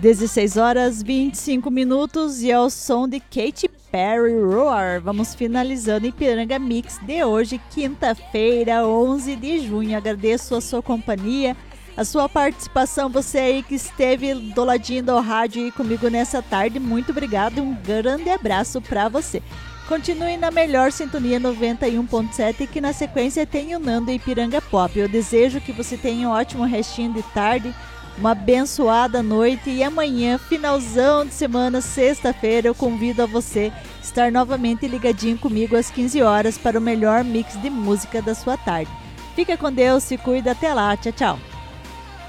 16 horas 25 minutos e ao som de Katy Perry Roar. Vamos finalizando Ipiranga Mix de hoje, quinta-feira, 11 de junho. Agradeço a sua companhia, a sua participação, você aí que esteve do ladinho do rádio e comigo nessa tarde. Muito obrigado e um grande abraço para você. Continue na melhor sintonia 91.7 e que na sequência tem o Nando Ipiranga Pop. Eu desejo que você tenha um ótimo restinho de tarde, uma abençoada noite e amanhã, finalzão de semana, sexta-feira, eu convido a você estar novamente ligadinho comigo às 15 horas para o melhor mix de música da sua tarde. Fica com Deus, se cuida, até lá, tchau, tchau.